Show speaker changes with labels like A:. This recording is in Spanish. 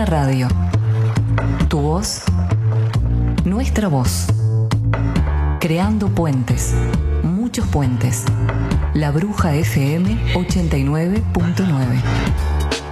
A: Buena Radio. Tu voz, nuestra voz. Creando puentes, muchos puentes. La Bruja FM 89.9.